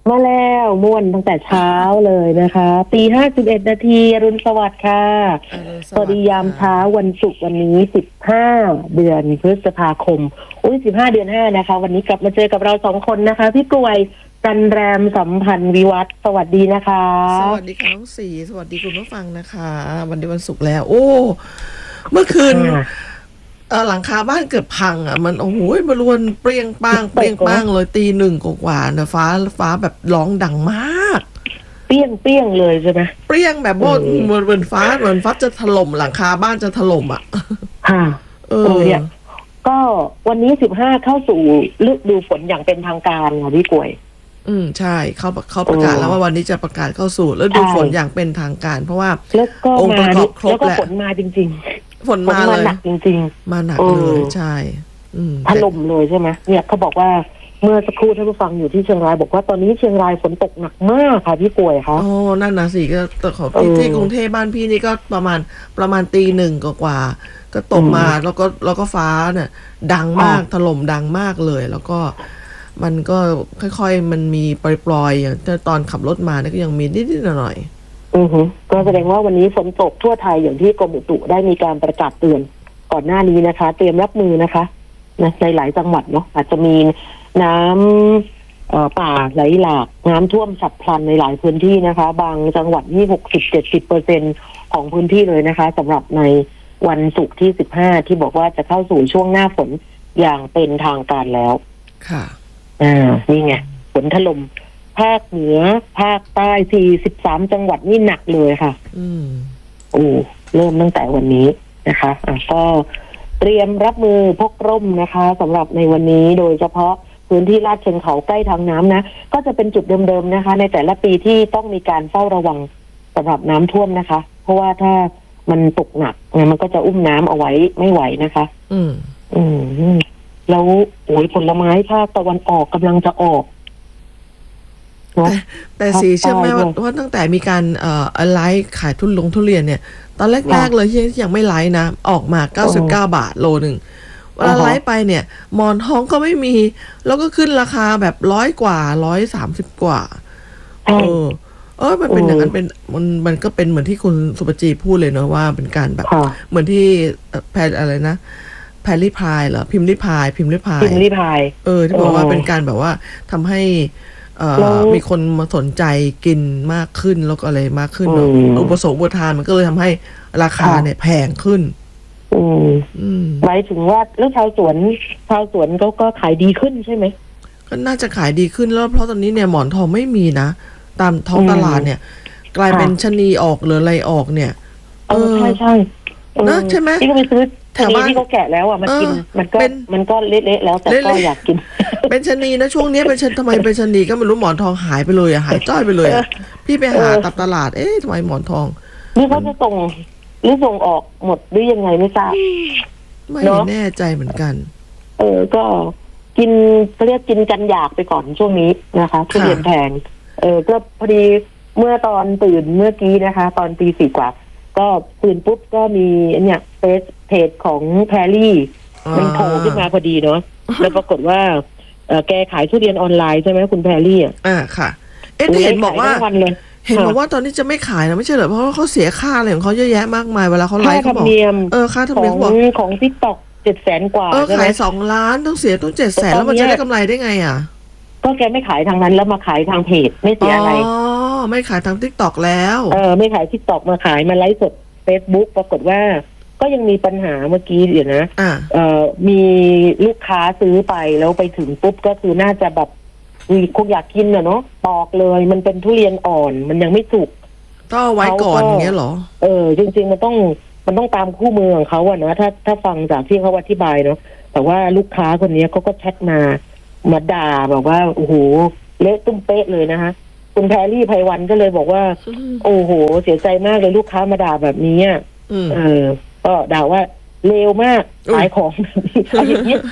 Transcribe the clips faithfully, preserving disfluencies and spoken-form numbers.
มาแล้วม่วนตั้งแต่เช้าเลยนะคะตีห้าสิบเอ็ดนาทีอรุณสวัสดิ์ค่ะอรุณสสวัสวัสดิ์ดียามค่ะเช้าวันศุกร์วันนี้สิบห้าเดือนพฤษภาคมอุ้ยสิบห้าเดือนห้านะคะ วันนี้กลับมาเจอกับเราสองคนนะคะพี่กลวยจันแรมสัมพันธ์วิวัฒน์สวัสดีนะคะสวัสดีค่ะน้องสีสวัสดีคุณผู้ฟังนะคะ วันนี้วันศุกร์แล้ว โอ้ เมื่อคืนเออหลังคาบ้านเกิดพังอ่ะมันโอ้โหมารวนเปรี้ยงป้างเปรี้ยงป้างเลยตีหนึ่งกว่าๆนะฟ้าฟ้าแบบร้องดังมากเปี้ยงเปี้ยงเลยใช่ไหมเปรี้ยงแบบโบดเหมือนเหมือนฟ้าเหมือนฟ้าจะถล่มหลังคาบ้านจะถล่มอ่ะค่ะเออเนี่ยก็วันนี้สิบห้าเข้าสู่ฤดูฝนอย่างเป็นทางการค่ะพี่กลวยอืมใช่เขาเขาประกาศแล้วว่าวันนี้จะประกาศเข้าสู่ฤดูฝนอย่างเป็นทางการ เพราะว่าแล้วก็องค์ประกอบครบแล้วก็ฝนมาจริงๆฝนมาเลยหนักจริงๆมาหนักเลยใช่ถล่มเลยใช่ไหมเนี่ยเขาบอกว่าเมื่อสักครู่ท่านผู้ฟังอยู่ที่เชียงรายบอกว่าตอนนี้เชียงรายฝนตกหนักมากค่ะพี่ป่วยคะอ๋อนั่นนะสิก็ตขอที่ที่กรุงเทพบ้านพี่นี่ก็ประมาณประมาณตีหนึ่งกว่าก็ตกมาแล้วก็แล้วก็ฟ้าเนี่ยดังมากถล่มดังมากเลยแล้วก็มันก็ค่อยๆมันมีปล่อยๆอย่างตอนขับรถมาเนี่ยก็ยังมีนิดๆหน่อยๆอือฮึก็แสดงว่าวันนี้ฝนตกทั่วไทยอย่างที่กรมอุตุได้มีการประกาศเตือนก่อนหน้านี้นะคะเตรียมรับมือนะคะนะในหลายจังหวัดเนาะอาจจะมีน้ำป่าไหลหลากน้ำท่วมฉับพลันในหลายพื้นที่นะคะบางจังหวัดนี่หกสิบเจ็ดสิบเปอร์เซ็นของพื้นที่เลยนะคะสำหรับในวันศุกร์ที่สิบห้าที่บอกว่าจะเข้าสู่ช่วงหน้าฝนอย่างเป็นทางการแล้วค่ะอ่านี่ไงฝนถล่มภาคเหนือภาคใต้สี่สิบสามจังหวัดนี่หนักเลยค่ะอืมโอ้เริ่มตั้งแต่วันนี้นะคะอ่ะก็เตรียมรับมือพกร่มนะคะสำหรับในวันนี้โดยเฉพาะพื้นที่ลาดเชิงเขาใกล้ทางน้ำนะก็จะเป็นจุดเดิมๆนะคะในแต่ละปีที่ต้องมีการเฝ้าระวังสำหรับน้ำท่วมนะคะเพราะว่าถ้ามันตกหนักเนี่ยมันก็จะอุ้มน้ำเอาไว้ไม่ไหวนะคะอืมอืมแล้วโอ้ยผลไม้ภาคตะวันออกกำลังจะออกแต่แต่สีเชื่อไหมว่าว่าตั้งแต่มีการเอ่อไลฟ์ขายทุนลงทุเรียนเนี่ยตอนแรกๆเลยที่ยังไม่ไลฟ์นะออกมาเก้าสิบเก้าบาทโลหนึ่งเวลาไลฟ์ไปเนี่ยหมอนทองก็ไม่มีแล้วก็ขึ้นราคาแบบร้อยกว่าร้อยสามสิบกว่าเออเออมันเป็นอย่างนั้นเป็นมันมันก็เป็นเหมือนที่คุณสุปจีพูดเลยเนาะว่าเป็นการแบบเหมือนที่แพรอะไรนะแพรรี่พายเหรอพิมพ์ริพายพิมพ์ริพายพิมพ์ริพายเออที่บอกว่าเป็นการแบบว่าทำให้เอ่อมีคนมาสนใจกินมากขึ้นแล้วก็อะไรมากขึ้นเนาะอุปสงค์อุปทานมันก็เลยทำให้ราคาเนี่ยแพงขึ้นอืมอืมหมายถึงว่าแล้วชาวสวนชาวสวนก็ก็ขายดีขึ้นใช่ไหมก็น่าจะขายดีขึ้นแล้วเพราะตอนนี้เนี่ยหมอนทองไม่มีนะตามท้องตลาดเนี่ยกลายเป็นชะนีออกหรืออะไรออกเนี่ยเออใช่ใช่นะใช่ไหมที่ก็ไปซื้อแถวบ้านที่เขาแกะแล้วอ่ะมันกินมันก็มันก็เละๆแล้วแต่ก็อยากกินเป็นชะนีนะช่วงนี้เป็นชะทำไมเป็นชะนีก็ไม่รู้หมอนทองหายไปเลยอ่ะหายจ้อยไปเลยอ่ะพี่ไปหาตับตลาดเอ๊ะทำไมหมอนทองนี่เขาจะส่งหรือส่งออกหมดหรือยังไงไม่ทราบไม่แน่ใจเหมือนกันเออก็กินเขาเรียกกินกันอยากไปก่อนช่วงนี้นะคะทุเรียนแพงเออก็พอดีเมื่อตอนตื่นเมื่อกี้นะคะตอนตีสี่กว่าก็ตื่นปุ๊บก็มีเนี่ยเฟซเพจของแพรรี่มันโผล่ขึ้นมาพอดีเนาะแล้วปรากฏว่าเออแกขายทุเรียนออนไลน์ใช่ไหมคุณแพรรี่อ่ะอ่าค่ะเอ๊ะเห็นบอกว่าเห็นบอกว่าตอนนี้จะไม่ขายนะไม่ใช่เหรอเพราะว่าเขาเสียค่าอะไรของเขาเยอะแยะมากมายเวลาเขาไลฟ์เขาบอกเออค่าธรรมเนียมของของทิกตอกเจ็ดแสนกว่าเออขายสองล้านต้องเสียต้องเจ็ดแสนแล้วมันจะได้กำไรได้ไงอ่ะก็แกไม่ขายทางนั้นแล้วมาขายทางเพจไม่เสียอะไรอ๋อไม่ขายทางทิกตอกแล้วเออไม่ขายทิกตอกมาขายมาไลฟ์สดเฟซบุ๊กปรากฏว่าก็ยังมีปัญหาเมื่อกี้เดี๋ยวนะเอ่อมีลูกค้าซื้อไปแล้วไปถึงปุ๊บก็คือน่าจะแบบคงอยากกินอะเนาะปอกเลยมันเป็นทุเรียนอ่อนมันยังไม่สุกก็ไว้ก่อนอย่างเงี้ยหรอเออจริงๆมันต้องมันต้องตามคู่มือของเขาอะนะถ้าถ้าฟังจากที่เขาอธิบายเนาะแต่ว่าลูกค้าคนนี้เขาก็แชทมามาด่าบอกว่าโอ้โหเละตุ้มเป๊ะเลยนะคะคุณแพรรี่ไพวันก็เลยบอกว่าโอ้โหเสียใจมากเลยลูกค้ามาด่าแบบนี้เออก็ด่าว่าเลวมากขายของอะไรอย่างเงี้ย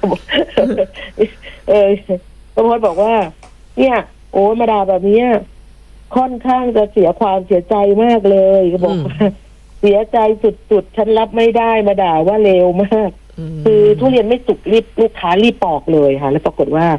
เออก็พอบอกว่าเนี่ยโอ้มาด่าแบบนี้ค่อนข้างจะเสียความเสียใจมากเลยก็บอกว่าเสียใจสุดๆฉันรับไม่ได้มาด่าว่าเลวมากคือทุเรียนไม่สุกรีบลูกค้ารีบปอกเลยค่ะแล้วปรากฏว่า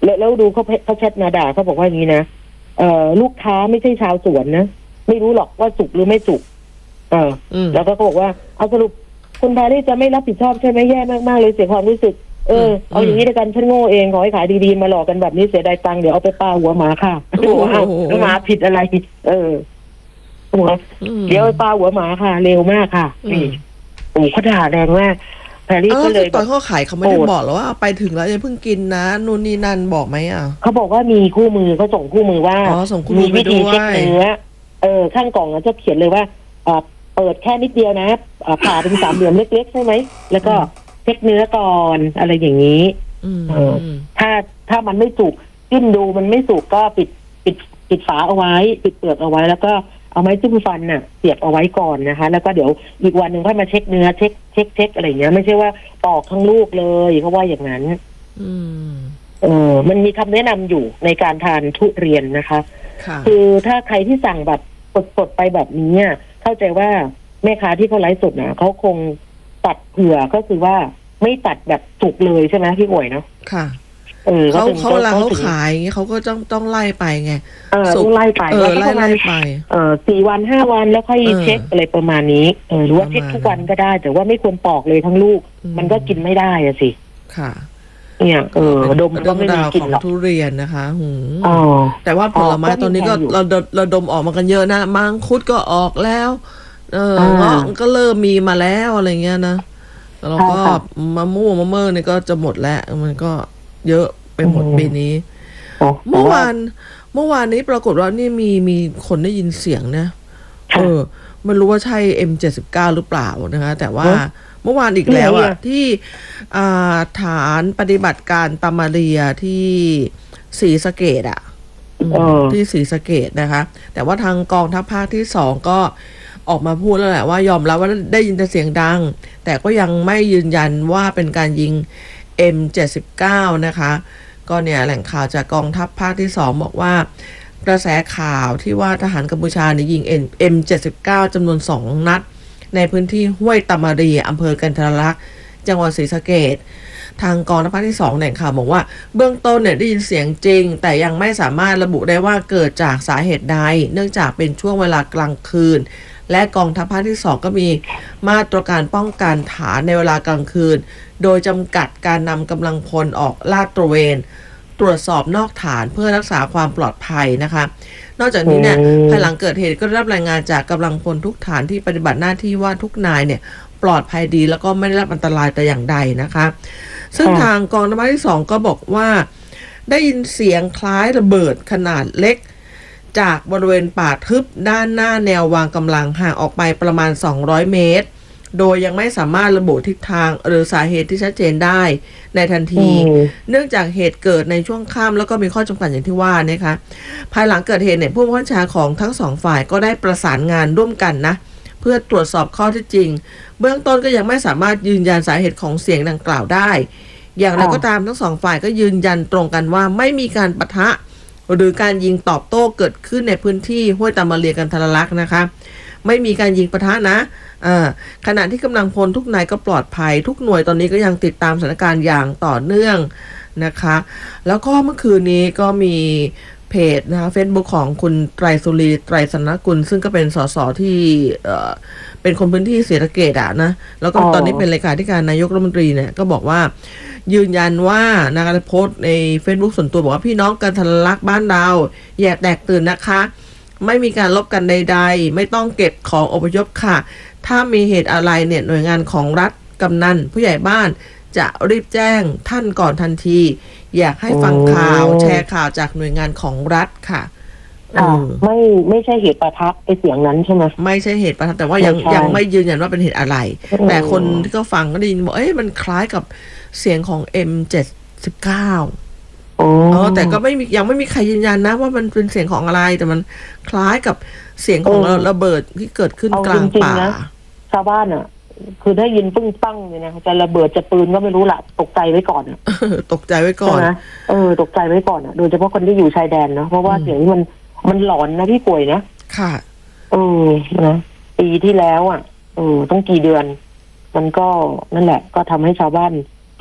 แล้วแล้วดูเขาเขาแชทมาด่าเขาบอกว่าอย่างนี้นะเอ่อลูกค้าไม่ใช่ชาวสวนนะไม่รู้หรอกว่าสุกหรือไม่สุกเออแล้วก็เขาบอกว่าเอาสรุปคุณพารี่จะไม่รับผิดชอบใช่ไหมแย่มากๆเลยเสียความรู้สึกเออเอาอย่างนี้ด้วยกันฉันโง่เองขอให้ขายดีๆมาหลอกกันแบบนี้เสียดายตังค์เดี๋ยวเอาไปปาหัวหมาค่ะหัวเอาหมาผิดอะไรเออหัวเดี๋ยวไปปาหัวหมาค่ะเร็วมากค่ะนี่โอ้เขาด่าแรงมากแพรรี่ก็เลยตอนเขาขายเขาไม่ได้บอกหรอว่าไปถึงแล้วอย่าเพิ่งกินนะนู่นนี่นั่นบอกไหมอ่ะเขาบอกว่ามีคู่มือเขาส่งคู่มือว่ามีวิธีเช็คเนื้อเออข้างกล่องจะเขียนเลยว่าเปิดแค่นิดเดียวนะผ่าเป็นสามเหลี่ยมเล็กๆใช่ไหมแล้วก็เช็คเนื้อก่อนอะไรอย่างนี้เออถ้าถ้ามันไม่สุกจิ้มดูมันไม่สุกก็ปิดปิดปิดฝาเอาไว้ปิดเปลือกเอาไว้แล้วก็เอาไม้จิ้มฟันน่ะเสียบเอาไว้ก่อนนะคะแล้วก็เดี๋ยวอีกวันหนึ่งค่อยมาเช็คเนื้อเช็คเช็คเช็คอะไรเงี้ยไม่ใช่ว่าปอกทั้งลูกเลยเพราะว่าอย่างนั้นเออมันมีคำแนะนำอยู่ในการทานทุเรียนนะคะคือถ้าใครที่สั่งแบบสดๆไปแบบนี้เข้าใจว่าแม่ค้าที่เขาไลฟ์สดนะเขาคงตัดเผื่อก็คือว่าไม่ตัดแบบสุกเลยใช่ไหมพี่หวยเนาะค่ะเออเขาเขาเวลาเขาขายอย่างเงี้ยเขาก็ต้องต้องไล่ไปไงเออต้องไล่ไปเออไล่ไล่ไปเออสี่วันห้าวันแล้วค่อยเช็คอะไรประมาณนี้เออหรือว่าเช็คทุกวันก็ได้แต่ว่าไม่ควรปอกเลยทั้งลูกมันก็กินไม่ได้อะสิค่ะเนี่ยเออดมก็ไม่มีกลิ่นหรอกทุเรียนนะคะหืมแต่ว่าผลไม้ตอนนี้ก็เราเราดมออกมากันเยอะนะมังคุดก็ออกแล้วเออเงาะก็เริ่มมีมาแล้วอะไรเงี้ยนะแล้วก็มะม่วงมะเม่อนี่ก็จะหมดแล้วมันก็เยอะไปหมดปีนี้เมื่อวานเมื่อวานนี้ปรากฏว่านี่มีมีคนได้ยินเสียงนะเออไม่รู้ว่าใช่ เอ็ม เจ็ดสิบเก้า หรือเปล่านะคะแต่ว่าเมื่อวานอีกแล้วอะที่ฐานปฏิบัติการตามาเรียที่ศรีสะเกษอะที่ศรีสะเกษนะคะแต่ว่าทางกองทัพภาคที่สองก็ออกมาพูดแล้วแหละว่ายอมรับว่าได้ยินแต่เสียงดังแต่ก็ยังไม่ยืนยันว่าเป็นการยิง เอ็ม เจ็ดสิบเก้า นะคะก็เนี่ยแหล่งข่าวจากกองทัพภาคที่สองบอกว่ากระแสข่าวที่ว่าทหารกัมพูชาเนี่ยยิง เอ็ม เจ็ดสิบเก้า จำนวนสองนัดในพื้นที่ห้วยตามารีอำเภอกันทรลักษณ์จังหวัดศรีสะเกษทางกองทัพภาคที่สองแหล่งข่าวบอกว่าเบื้องต้นเนี่ยได้ยินเสียงจริงแต่ยังไม่สามารถระบุได้ว่าเกิดจากสาเหตุใดเนื่องจากเป็นช่วงเวลากลางคืนและกองทัพภาคที่สองก็มีมาตรการป้องกันฐานในเวลากลางคืนโดยจำกัดการนำกำลังพลออกลาดตระเวนตรวจสอบนอกฐานเพื่อรักษาความปลอดภัยนะคะนอกจากนี้เนี่ยภายหลังเกิดเหตุก็ได้รับรายงานจากกำลังพลทุกฐานที่ปฏิบัติหน้าที่ว่าทุกนายเนี่ยปลอดภัยดีแล้วก็ไม่ได้รับอันตรายแต่อย่างใดนะคะซึ่งทางกองทัพภาคที่สองก็บอกว่าได้ยินเสียงคล้ายระเบิดขนาดเล็กจากบริเวณป่าทึบด้านหน้าแนววางกำลังห่างออกไปประมาณสองร้อยเมตรโดยยังไม่สามารถระบุทิศทางหรือสาเหตุที่ชัดเจนได้ในทันทีเนื่องจากเหตุเกิดในช่วงค่ำแล้วก็มีข้อจำกัดอย่างที่ว่านะคะภายหลังเกิดเหตุเนี่ยผู้บังคับบัญชาของทั้งสองฝ่ายก็ได้ประสานงานร่วมกันนะเพื่อตรวจสอบข้อเท็จจริงเบื้องต้นก็ยังไม่สามารถยืนยันสาเหตุของเสียงดังกล่าวได้อย่างไรก็ตามทั้งสองฝ่ายก็ยืนยันตรงกันว่าไม่มีการปะทะหรือการยิงตอบโต้เกิดขึ้นในพื้นที่ห้วยตามาเรียกันทรลักษณ์นะคะไม่มีการยิงปะทะนะขณะที่กำลังพลทุกนายก็ปลอดภัยทุกหน่วยตอนนี้ก็ยังติดตามสถานการณ์อย่างต่อเนื่องนะคะแล้วก็เมื่อคืนนี้ก็มีเพจนะคะ Facebook ของคุณไตรสุรีไตรสนกุลซึ่งก็เป็นสสที่เอ่อเป็นคนพื้นที่ศรีสะเกษอ่ะนะแล้วก็ตอนนี้เป็นเลขาธิการนายกรัฐมนตรีเนี่ยก็บอกว่ายืนยันว่านะคะโพสต์ใน Facebook ส่วนตัวบอกว่าพี่น้องกันทรลักษณ์บ้านเราอย่าแตกตื่นนะคะไม่มีการลบกันใดๆไม่ต้องเก็บของอพยพค่ะถ้ามีเหตุอะไรเนี่ยหน่วยงานของรัฐกำนันผู้ใหญ่บ้านจะรีบแจ้งท่านก่อนทันทีอยากให้ฟังข่าวแชร์ข่าวจากหน่วยงานของรัฐค่ะไม่ไม่ใช่เหตุปะทะไอเสียงนั้นใช่ไหมไม่ใช่เหตุปะทะแต่ว่ายังยังไม่ยืนยันว่าเป็นเหตุอะไรแต่คนที่เขาฟังก็ได้ยินบอกเอ้ยมันคล้ายกับเสียงของ เอ็ม เจ็ดสิบเก้า อ๋อแต่ก็ไม่มียังไม่มีใครยืนยันนะว่ามันเป็นเสียงของอะไรแต่มันคล้ายกับเสียงของระเบิดที่เกิดขึ้นกลางป่าชาวบ้านอ่ะคือได้ยินปึ้งปั้งเนี่ยนะจะระเบิดจะปืนก็ไม่รู้ละตกใจไว้ก่อนตกใจไว้ก่อนนะเออตกใจไว้ก่อนอ่ะโดยเฉพาะคนที่อยู่ชายแดนเนาะเพราะว่าเสียงนี้มันมันหลอนนะพี่ป่วยนะค่ะเออนะปีที่แล้วอ่ะเออต้องกี่เดือนมันก็นั่นแหละก็ทำให้ชาวบ้าน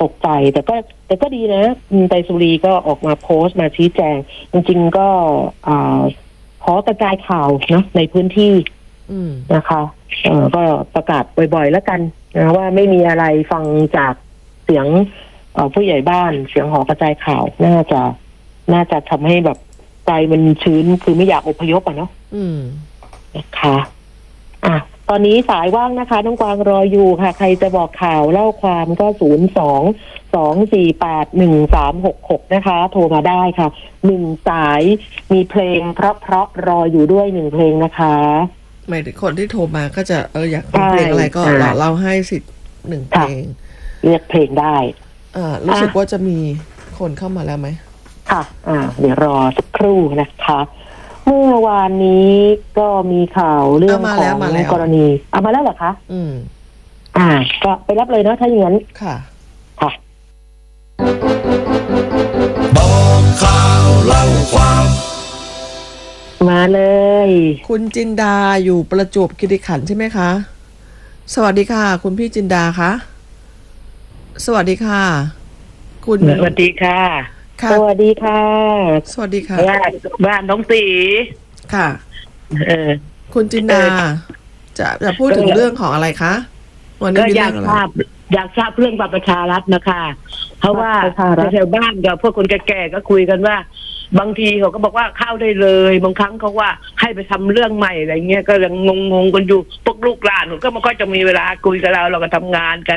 ตกใจแต่ก็แต่ก็ดีนะคุณไตรสุรีก็ออกมาโพสต์มาชี้แจงจริงๆก็อ่าขอกระจายข่าวนะในพื้นที่นะคะเอ่อก็ประกาศบ่อยๆแล้วกันนะว่าไม่มีอะไรฟังจากเสียงเอ่อผู้ใหญ่บ้านเสียงหอกระจายข่าวน่าจะน่าจะทำให้แบบใจมันชื้นคือไม่อยากอพยพอ่ะเนาะนะคะอ่ะตอนนี้สายว่างนะคะน้องกวางรออยู่ค่ะใครจะบอกข่าวเล่าความก็ศูนย์สองสองสี่แปดหนึ่งสามหกหกนะคะโทรมาได้ค่ะหนึ่งสายมีเพลงเพราะเพราะรออยู่ด้วยหนึ่งเพลงนะคะหมายถึงคนที่โทรมาก็จะเอออยากฟังเพลงอะไรก็เราเราให้สิทธิ์หนึ่งเพลงเลือกเพลงได้อ่ารู้สึกว่าจะมีคนเข้ามาแล้วไหมค่ะอ่าเดี๋ยวรอสักครู่นะคะเมื่อวานนี้ก็มีข่าวเรื่องของกรณีเอามาแล้วเหรอคะอืมอ่าก็ไปรับเลยเนาะถ้าอย่างนั้นค่ะค่ะบอกข่าวเล่าความมาเลยคุณจินดาอยู่ประจวบคีรีขันธ์ใช่ไหมคะสวัสดีค่ะคุณพี่จินดาคะสวัสดีค่ะคุณสวัสดีค่ะสวัสดีค่ะสวัสดีค่ะบ้านบ้านน้องตีค่ะเออคุณจินดาจะจะพูดถึงเรื่องของอะไรคะวันนี้มีเรื่องอะไรอยากทราบอยากทราบเรื่องบัตรประชารัฐนะคะเพราะว่าแถวบ้านกับพวกคนแก่ๆก็คุยกันว่าบางทีเขาก็บอกว่าเข้าได้เลยบางครั้งเขาว่าให้ไปทำเรื่องใหม่อะไรเงี้ยก็ยังงงๆกันอยู่พวกลูกหลานก็ไม่ค่อยจะมีเวลาคุยกับเราเราก็ทำงานกัน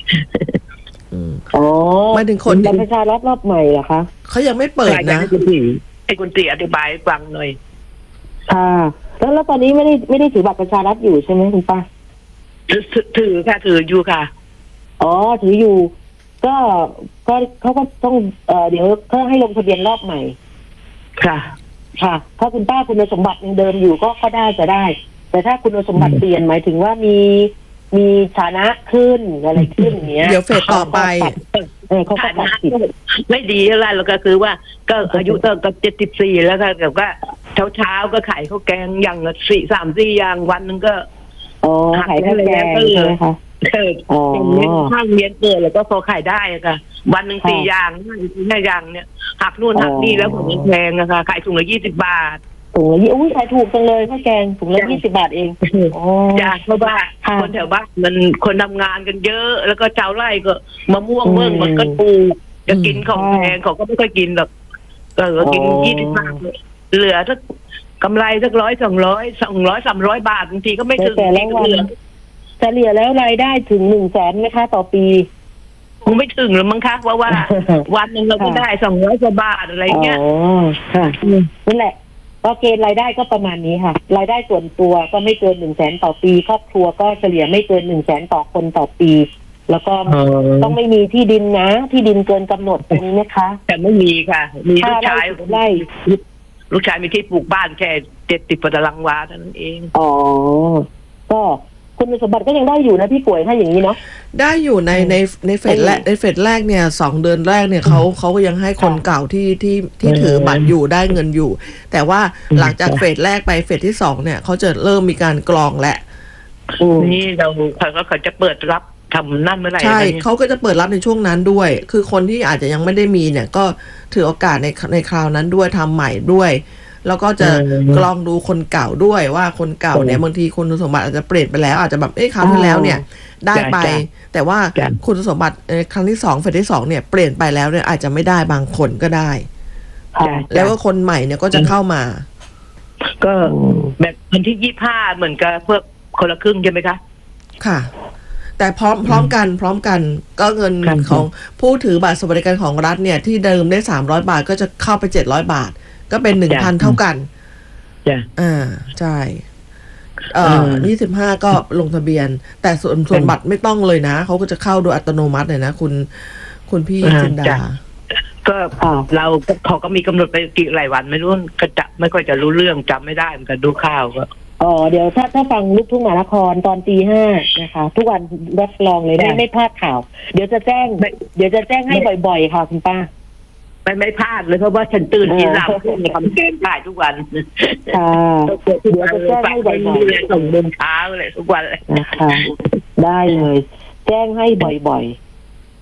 อ๋อมาถึงคนบัตรประชารัฐรอบใหม่เหรอคะเขายังไม่เปิดนะคุณตีไอ้คุณตีอธิบายฟังหน่อยค่ะแล้วแล้วตอนนี้ไม่ได้ไม่ได้ถือบัตรประชารัฐอยู่ใช่ไหมคุณป้าถือค่ะถืออยู่ค่ะอ๋อถืออยู่ก็ก็เขาก็ต้องเอ่อเดี๋ยวเขาให้ลงทะเบียนรอบใหม่ค่ะค่ะถ้าคุณป้าคุณสมบัติยังเดิมอยู่ก็ก็ได้จะได้แต่ถ้าคุณสมบัติเปลี่ยนหมายถึงว่ามีมีฐานะขึ้นอะไรขึ้นอย่างเงี้ยเดี๋ยวเฟสต่อไปเออเขาก็ตัดสิทธิ์ไม่ดีอะไรแล้วก็คือว่าก็อายุตั้งแต่เจ็ดสิบสี่แล้วค่ะแบบว่าเช้าเช้าก็ขายข้าวแกงอย่างละสี่สามสี่อย่างวันนึงก็อ๋อขายข้าวแกงใช่ไหมคะเกิดอย่างนี้ข้างเรียนเกิดแล้วก็พอขายได้อะค่ะวันหนึ่งสี่อย่างห้าอย่างเนี่ยหักนู่นหักนี่แล้วผมแพงนะคะขายถุงละยี่สิบบาทถุงละยี่อุ้ยขายถูกจังเลยข้าวแกงถุงละยี่สิบบาทเองจ้าเพราะว่าคนแถวบ้านมันคนทำงานกันเยอะแล้วก็ชาวไร่ก็มะม่วงเมืองมันก็ปลูกจะกินของแพงเขาก็ไม่ค่อยกินหรอกเออกินยี่สิบบาทเหลือสักกำไรสักร้อยสองร้อยสองร้อยสามร้อยบาทบางทีก็ไม่ถึงแต่ละวันเฉลี่ยแล้วรายได้ถึงหนึ่งแสนไหมคะต่อปีคงไม่ถึงหรือมั้งคะเพราะว่าวันหนึ่งเราก็ได้สองร้อยกว่าบาทอะไรเงี้ยอ๋อค่ะนั่นแหละก็เกณฑ์รายได้ก็ประมาณนี้ค่ะรายได้ส่วนตัวก็ไม่เกินหนึ่งแสนต่อปีครอบครัวก็เฉลี่ยไม่เกินหนึ่งแสนต่อคนต่อปีแล้วก็ต้องไม่มีที่ดินนะที่ดินเกินกำหนดตรงนี้นะคะแต่ไม่มีค่ะมีลูกชายไร่ลูกชายมีที่ปลูกบ้านแค่เจ็ดสิบตารางวาเท่านั้นเองอ๋อก็คุณสมบัติก็ยังได้อยู่นะพี่ป่วยถ้าอย่างนี้เนาะได้อยู่ในในในเฟสแรกในเฟสแรกเนี่ยสองเดือนแรกเนี่ยเขาเขาก็ยังให้คนเก่าที่ที่ที่ถือบัตรอยู่ได้เงินอยู่แต่ว่าหลังจากเฟสแรกไปเฟสที่สองเนี่ยเขาจะเริ่มมีการกรองและนี่เราเขาก็เขาจะเปิดรับทำนั่นเมื่อไหร่ใช่เขาก็จะเปิดรับในช่วงนั้นด้วยคือคนที่อาจจะยังไม่ได้มีเนี่ยก็ถือโอกาสในในคราวนั้นด้วยทำใหม่ด้วยแล้วก็จะกรองดูคนเก่าด้วยว่าคนเก่าเนี่ยบางทีคุณสมบัติอาจจะเปลี่ยนไปแล้วอาจจะแบบเอ้คราวที่แล้วเนี่ยได้ไปแต่ว่าคุณสมบัติครั้งที่สองเฟสที่สองเนี่ยเปลี่ยนไปแล้วเนี่ยอาจจะไม่ได้บางคนก็ได้แล้วก็คนใหม่เนี่ยก็จะเข้ามาก็แบบวันที่ยี่ห้าเหมือนกับเพื่อคนละครึ่งใช่ไหมคะค่ะแต่พร้อมพร้อมกันพร้อมกันก็เงินของผู้ถือบัตรสวัสดิการของรัฐเนี่ยที่เดิมได้สามร้อยบาทก็จะเข้าไปเจ็ดร้อยบาทก็เป็นหนึ่งพันเท่ากันอ่าใช่เอ่อยี่สิบห้าก็ลงทะเบียนแต่ส่วนส่วนบัตรไม่ต้องเลยนะเขาก็จะเข้าโดยอัตโนมัติเลยนะคุณคุณพี่จินดาก็เราเขาก็มีกำหนดไปกี่หลายวันไม่รู้ก็จะไม่ค่อยจะรู้เรื่องจำไม่ได้เหมือนกันดูข่าวก็อ๋อเดี๋ยวถ้าถ้าฟังลูกทุ่งมหานครตอนตีห้านะคะทุกวันรับรองเลยไม่ไม่พลาดข่าวเดี๋ยวจะแจ้งเดี๋ยวจะแจ้งให้บ่อยๆค่ะคุณป้าไม่ไม่พลาดเลยเพราะว่าฉันตื่นตีสามเพื่อทำเกมได้ทุกวันค่ะเดี๋ยวจะแจ้งให้บ่อยๆส่งเดินเช้าเลยทุกวันเลยนะคะได้เลยแจ้งให้บ่อยๆ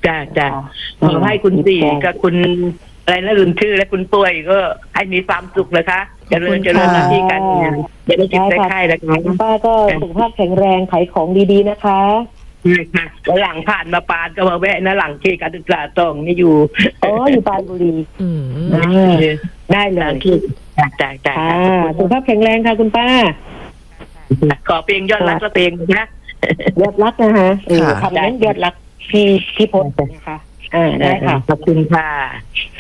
จ้าจ้าขอให้คุณสี่กับคุณอะไรนะลืมชื่อและคุณป่วยก็ให้มีความสุขนะคะเจริญเจริญหน้าที่การงานอย่าได้จิตได้ไข้นะคะคุณป้าก็สุขภาพแข็งแรงขายของดีๆนะคะใช่ค่ะแล้วหลังผ่านมาปานก็มาแวะนะหลังที่การศึกษาตองนี่อยู่อ๋ออยู่ปรานบุรีอืมอ่าได้เลหลัยงที่จ้าจ้าจ้าค่ะสุขภาพแข็งแรงค่ะคุณป้าขอเพลงยอดรักสักเพลงนะยอดรักนะคะเออค่ะทำนั้นยอดรักพี่พี่พจน์นะคะ อ่าได้ค่ะขอบคุณค่ะ